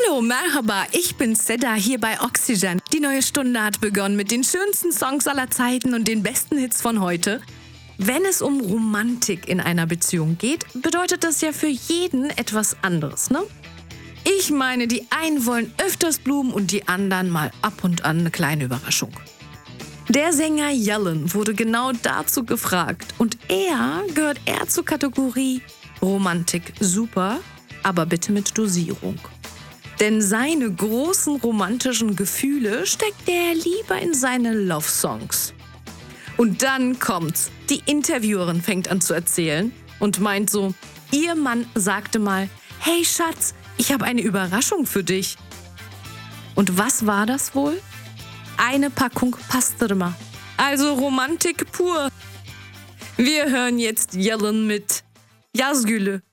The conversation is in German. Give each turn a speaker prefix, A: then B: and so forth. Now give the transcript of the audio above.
A: Hallo, merhaba, ich bin Seda hier bei Oxygen. Die neue Stunde hat begonnen mit den schönsten Songs aller Zeiten und den besten Hits von heute. Wenn es um Romantik in einer Beziehung geht, bedeutet das ja für jeden etwas anderes, ne? Ich meine, die einen wollen öfters Blumen und die anderen mal ab und an eine kleine Überraschung. Der Sänger Yellen wurde genau dazu gefragt und er gehört eher zur Kategorie Romantik super, aber bitte mit Dosierung. Denn seine großen romantischen Gefühle steckt er lieber in seine Love-Songs. Und dann kommt's. Die Interviewerin fängt an zu erzählen und meint so, ihr Mann sagte mal, hey Schatz, ich habe eine Überraschung für dich. Und was war das wohl? Eine Packung Pastırma. Also Romantik pur. Wir hören jetzt Yellen mit Yazgülü.